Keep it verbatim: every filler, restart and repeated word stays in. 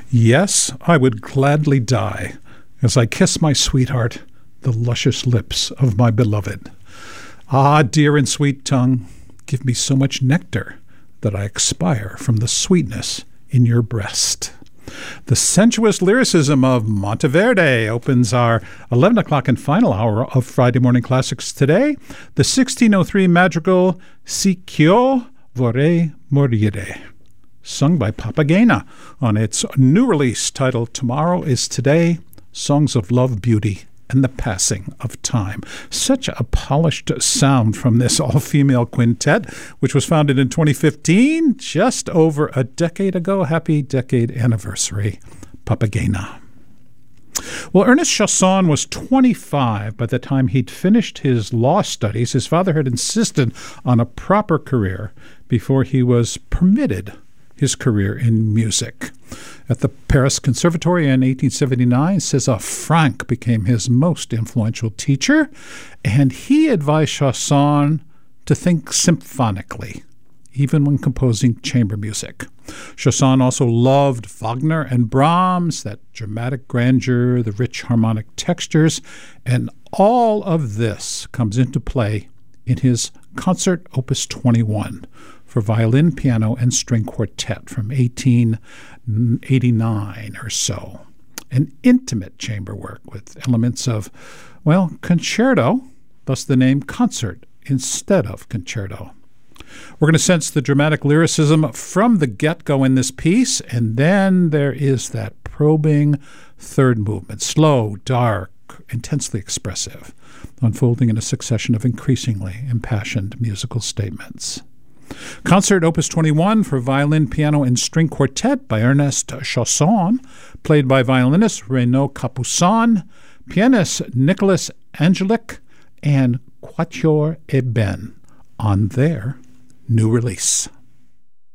Yes, I would gladly die as I kiss my sweetheart, the luscious lips of my beloved. Ah, dear and sweet tongue, give me so much nectar that I expire from the sweetness in your breast. The sensuous lyricism of Monteverde opens our eleven o'clock and final hour of Friday Morning Classics today. The sixteen oh three madrigal Si Ch'io Vorrei Morire, sung by Papagena on its new release titled Tomorrow is Today, Songs of Love, Beauty, and the Passing of Time. Such a polished sound from this all-female quintet, which was founded in twenty fifteen, just over a decade ago. Happy decade anniversary, Papagena. Well, Ernest Chausson was twenty-five by the time he'd finished his law studies. His father had insisted on a proper career before he was permitted his career in music. At the Paris Conservatory in eighteen seventy-nine, César Franck became his most influential teacher, and he advised Chausson to think symphonically, even when composing chamber music. Chausson also loved Wagner and Brahms, that dramatic grandeur, the rich harmonic textures, and all of this comes into play in his Concert Opus twenty-one, for violin, piano, and string quartet from eighteen eighty-nine or so. An intimate chamber work with elements of, well, concerto, thus the name concert instead of concerto. We're going to sense the dramatic lyricism from the get-go in this piece, and then there is that probing third movement, slow, dark, intensely expressive, unfolding in a succession of increasingly impassioned musical statements. Concert Opus twenty-one for violin, piano, and string quartet by Ernest Chausson, played by violinist Renaud Capuçon, pianist Nicolas Angelic, and Quatuor Eben on their new release.